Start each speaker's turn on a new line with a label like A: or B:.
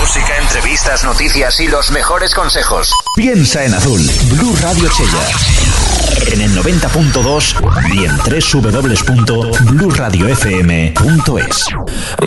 A: música, entrevistas, noticias y los mejores consejos.
B: Piensa en azul. Blue Radio Chella. En el 90.2 y en www.blueradiofm.es.